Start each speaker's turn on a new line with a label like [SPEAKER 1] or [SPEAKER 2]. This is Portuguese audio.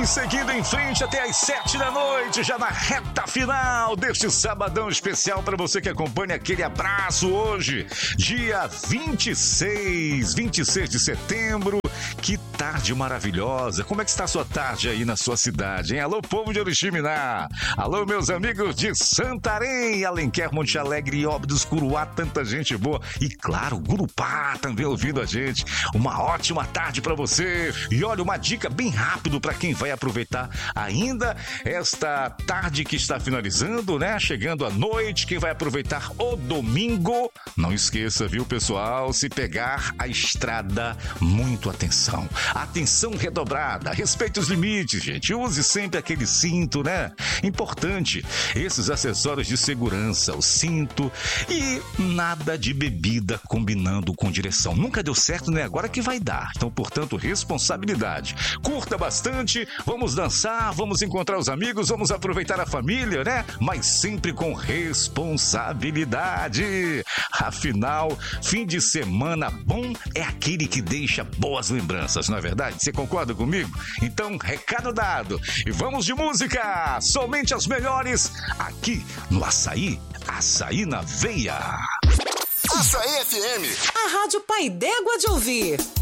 [SPEAKER 1] Vamos seguindo em frente até às 7 da noite, já na reta final deste sabadão especial para você que acompanha. Aquele abraço hoje, dia 26 de setembro. Que tarde maravilhosa. Como é que está a sua tarde aí na sua cidade, hein? Alô, povo de Oriximiná. Alô, meus amigos de Santarém, Alenquer, Monte Alegre, Óbidos, Curuá, tanta gente boa. E claro, Gurupá também ouvindo a gente. Uma ótima tarde para você. E olha, uma dica bem rápido para quem vai aproveitar ainda esta tarde que está finalizando, né? Chegando à noite, quem vai aproveitar o domingo. Não esqueça, viu, pessoal? Se pegar a estrada, muito atenção. Atenção redobrada, respeite os limites, gente. Use sempre aquele cinto, né? Importante, esses acessórios de segurança, o cinto e nada de bebida combinando com direção. Nunca deu certo, né? Agora que vai dar. Então, portanto, responsabilidade. Curta bastante, vamos dançar, vamos encontrar os amigos, vamos aproveitar a família, né? Mas sempre com responsabilidade. Afinal, fim de semana bom é aquele que deixa boas lembranças, não é verdade? Você concorda comigo? Então, recado dado. E vamos de música! Somente as melhores aqui no Açaí. Açaí na veia.
[SPEAKER 2] Açaí FM.
[SPEAKER 3] A Rádio Pai d'Égua de ouvir.